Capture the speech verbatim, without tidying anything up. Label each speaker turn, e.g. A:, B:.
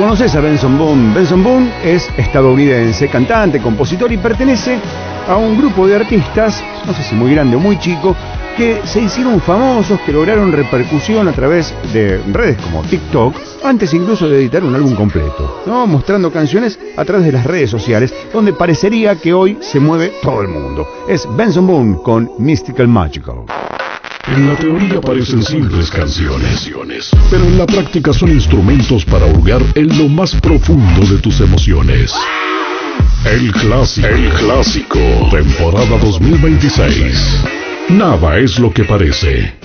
A: conoces a Benson Boone. Benson Boone es estadounidense, cantante, compositor y pertenece a un grupo de artistas, no sé si muy grande o muy chico, que se hicieron famosos, que lograron repercusión a través de redes como TikTok, antes incluso de editar un álbum completo, ¿no? Mostrando canciones a través de las redes sociales, donde parecería que hoy se mueve todo el mundo. Es Benson Boone con Mystical Magical.
B: En la teoría parecen simples canciones, pero en la práctica son instrumentos para hurgar en lo más profundo de tus emociones. El clásico. El clásico. Temporada dos mil veintiséis. Nada es lo que parece.